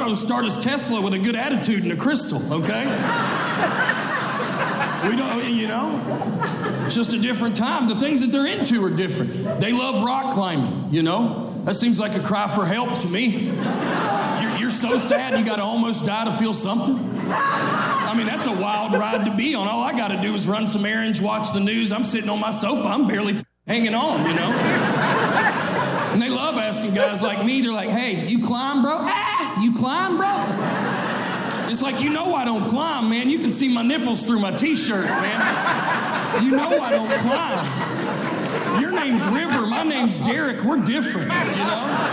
to start his Tesla with a good attitude and a crystal, okay? We don't, you know? It's just a different time. The things that they're into are different. They love rock climbing, you know? That seems like a cry for help to me. You're so sad you got to almost die to feel something? I mean, that's a wild ride to be on. All I got to do is run some errands, watch the news. I'm sitting on my sofa. I'm barely hanging on, you know? And they love asking guys like me. They're like, hey, you climb, bro? Ah, you climb, bro? It's like, you know I don't climb, man. You can see my nipples through my T-shirt, man. You know I don't climb. Your name's River. My name's Derek. We're different, you know?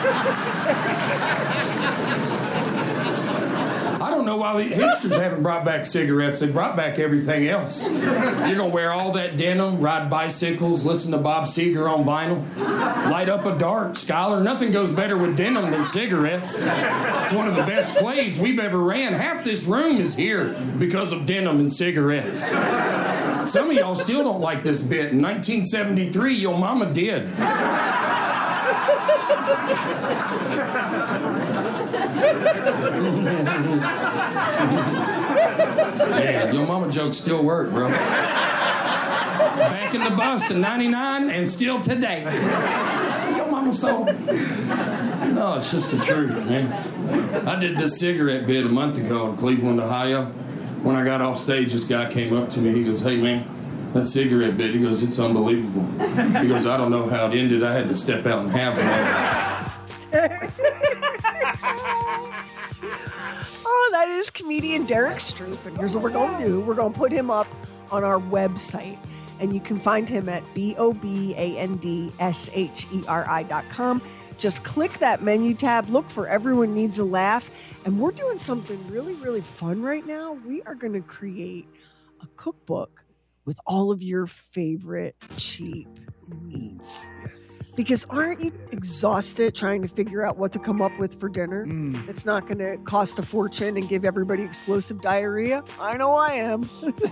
I don't know why the hipsters haven't brought back cigarettes. They brought back everything else. You're going to wear all that denim, ride bicycles, listen to Bob Seger on vinyl, light up a dart. Skylar, nothing goes better with denim than cigarettes. It's one of the best plays we've ever ran. Half this room is here because of denim and cigarettes. Some of y'all still don't like this bit. In 1973, your mama did. Yeah, your mama jokes still work, bro. Back in the bus in 99 and still today. Your mama so... No, it's just the truth, man. I did this cigarette bit a month ago in Cleveland, Ohio. When I got off stage, this guy came up to me. He goes, hey, man, that cigarette bit, he goes, it's unbelievable. He goes, I don't know how it ended. I had to step out and have one. Oh, that is comedian Derek Stroop. And here's what we're going to do. We're going to put him up on our website. And you can find him at BOBANDSHERI.com. Just click that menu tab. Look for Everyone Needs a Laugh. And we're doing something really, really fun right now. We are going to create a cookbook with all of your favorite cheap meats. Yes. Because aren't you exhausted trying to figure out what to come up with for dinner? It's not going to cost a fortune and give everybody explosive diarrhea. I know I am.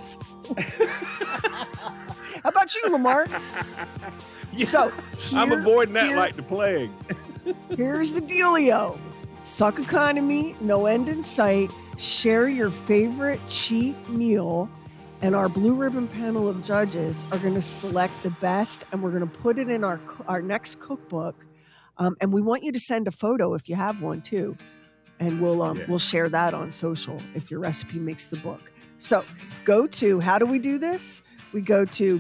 How about you, Lamar? Yeah, so I'm avoiding that like the plague. Here's the dealio. Suck economy, no end in sight. Share your favorite cheap meal. And our blue ribbon panel of judges are going to select the best, and we're going to put it in our next cookbook. And we want you to send a photo if you have one too, and we'll share that on social if your recipe makes the book. So go to, how do we do this? We go to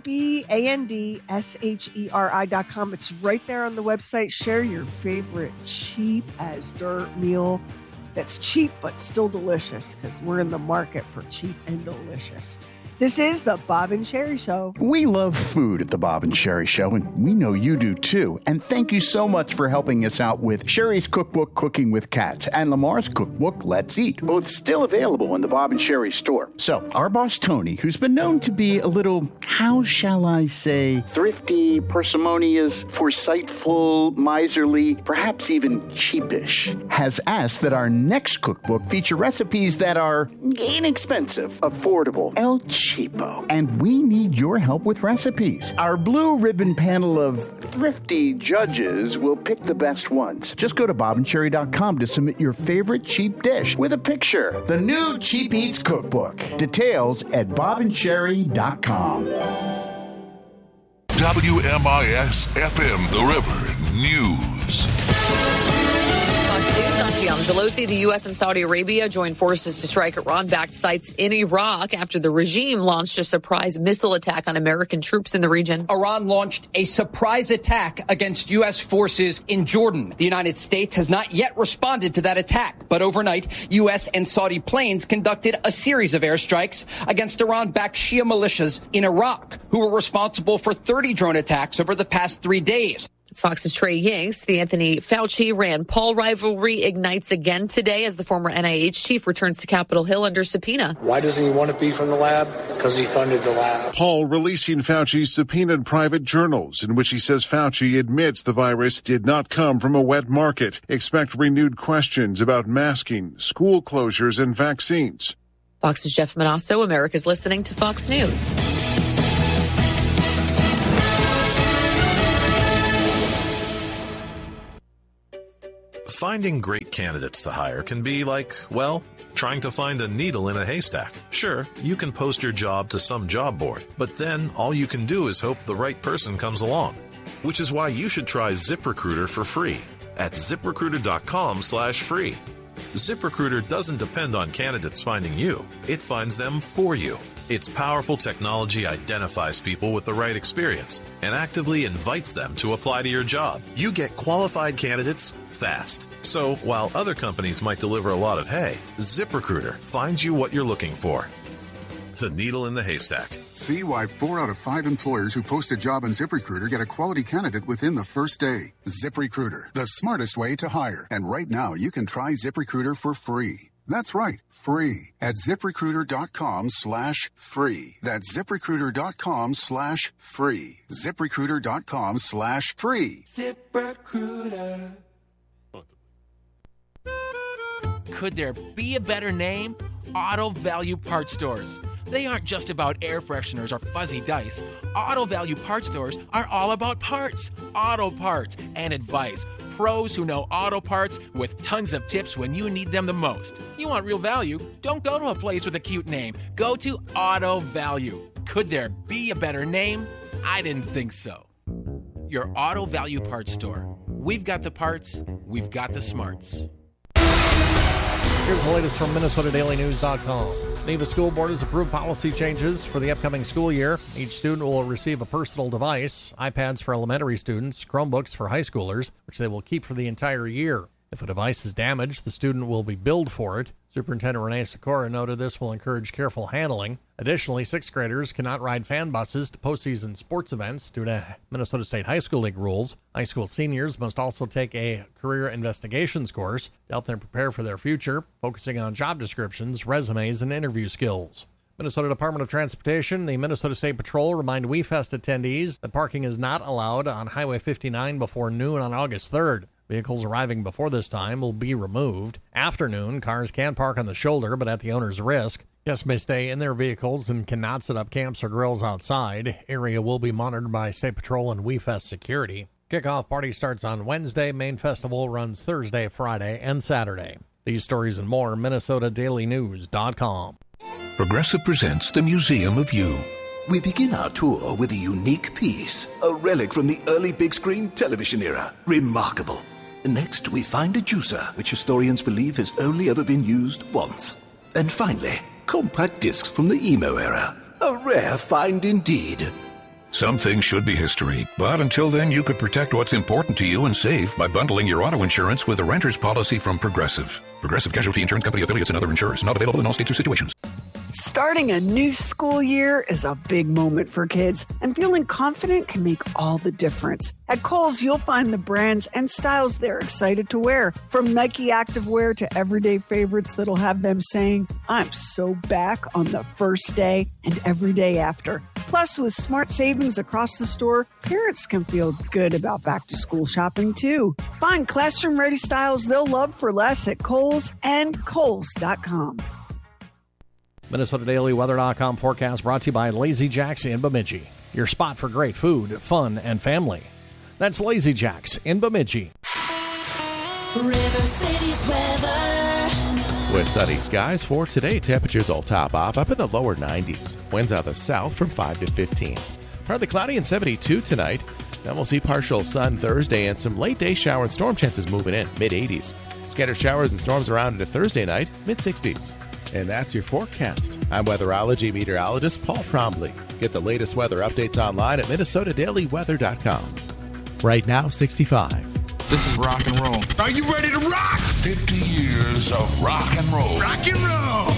BOBANDSHERI.com. It's right there on the website. Share your favorite cheap as dirt meal. That's cheap, but still delicious, because we're in the market for cheap and delicious. This is the Bob and Sherry Show. We love food at the Bob and Sherry Show, and we know you do too. And thank you so much for helping us out with Sherry's cookbook, Cooking with Cats, and Lamar's cookbook, Let's Eat, both still available in the Bob and Sherry store. So, our boss Tony, who's been known to be a little, how shall I say, thrifty, parsimonious, foresightful, miserly, perhaps even cheapish, has asked that our next cookbook feature recipes that are inexpensive, affordable, cheapo. And we need your help with recipes. Our blue ribbon panel of thrifty judges will pick the best ones. Just go to bobandcherry.com to submit your favorite cheap dish with a picture. The new Cheap Eats Cookbook. Details at bobandcherry.com. WMIS FM, The River News. Nancy Pelosi, the U.S. and Saudi Arabia joined forces to strike Iran-backed sites in Iraq after the regime launched a surprise missile attack on American troops in the region. Iran launched a surprise attack against U.S. forces in Jordan. The United States has not yet responded to that attack, but overnight, U.S. and Saudi planes conducted a series of airstrikes against Iran-backed Shia militias in Iraq, who were responsible for 30 drone attacks over the past 3 days. It's Fox's Trey Yanks. The Anthony Fauci-Rand Paul rivalry ignites again today as the former NIH chief returns to Capitol Hill under subpoena. Why doesn't he want to be from the lab? Because he funded the lab. Paul releasing Fauci's subpoenaed private journals in which he says Fauci admits the virus did not come from a wet market. Expect renewed questions about masking, school closures, and vaccines. Fox's Jeff Manasso. America's listening to Fox News. Finding great candidates to hire can be like, well, trying to find a needle in a haystack. Sure, you can post your job to some job board, but then all you can do is hope the right person comes along. Which is why you should try ZipRecruiter for free at ZipRecruiter.com/free. ZipRecruiter doesn't depend on candidates finding you. It finds them for you. Its powerful technology identifies people with the right experience and actively invites them to apply to your job. You get qualified candidates fast. So while other companies might deliver a lot of hay, ZipRecruiter finds you what you're looking for. The needle in the haystack. See why 4 out of 5 employers who post a job on ZipRecruiter get a quality candidate within the first day. ZipRecruiter, the smartest way to hire. And right now, you can try ZipRecruiter for free. That's right, free at ZipRecruiter.com/free. That's ZipRecruiter.com/free. ZipRecruiter.com/free. ZipRecruiter. Could there be a better name? Auto Value Parts Stores. They aren't just about air fresheners or fuzzy dice. Auto Value Parts Stores are all about parts, auto parts, and advice. Pros who know auto parts with tons of tips when you need them the most. You want real value? Don't go to a place with a cute name. Go to Auto Value. Could there be a better name? I didn't think so. Your Auto Value Parts Store. We've got the parts, we've got the smarts. Here's the latest from MinnesotaDailyNews.com. Geneva School Board has approved policy changes for the upcoming school year. Each student will receive a personal device, iPads for elementary students, Chromebooks for high schoolers, which they will keep for the entire year. If a device is damaged, the student will be billed for it. Superintendent Renee Sikora noted this will encourage careful handling. Additionally, 6th graders cannot ride fan buses to postseason sports events due to Minnesota State High School League rules. High school seniors must also take a career investigations course to help them prepare for their future, focusing on job descriptions, resumes, and interview skills. Minnesota Department of Transportation, the Minnesota State Patrol remind WeFest attendees that parking is not allowed on Highway 59 before noon on August 3rd. Vehicles arriving before this time will be removed. After noon, cars can park on the shoulder, but at the owner's risk. Guests may stay in their vehicles and cannot set up camps or grills outside. Area will be monitored by State Patrol and WeFest security. Kickoff party starts on Wednesday. Main festival runs Thursday, Friday, and Saturday. These stories and more, MinnesotaDailyNews.com. Progressive presents the Museum of You. We begin our tour with a unique piece, a relic from the early big screen television era. Remarkable. Next, we find a juicer, which historians believe has only ever been used once. And finally, compact discs from the emo era. A rare find indeed. Some things should be history, but until then you could protect what's important to you and save by bundling your auto insurance with a renter's policy from Progressive. Progressive Casualty Insurance Company affiliates and other insurers. Not available in all states or situations. Starting a new school year is a big moment for kids, and feeling confident can make all the difference. At Kohl's, you'll find the brands and styles they're excited to wear, from Nike activewear to everyday favorites that'll have them saying, "I'm so back" on the first day and every day after. Plus, with smart savings across the store, parents can feel good about back-to-school shopping, too. Find classroom-ready styles they'll love for less at Kohl's and Kohl's.com. MinnesotaDailyWeather.com forecast brought to you by Lazy Jack's in Bemidji. Your spot for great food, fun, and family. That's Lazy Jack's in Bemidji. River City's weather. With sunny skies for today, temperatures will top off up in the lower 90s. Winds out of the south from 5 to 15. Partly cloudy and 72 tonight. Then we'll see partial sun Thursday and some late day shower and storm chances moving in, mid-80s. Scattered showers and storms around into Thursday night, mid-60s. And that's your forecast. I'm weatherology meteorologist Paul Trombley. Get the latest weather updates online at MinnesotaDailyWeather.com. Right now, 65. This is rock and roll. Are you ready to rock? 50 years of rock and roll. Rock and roll.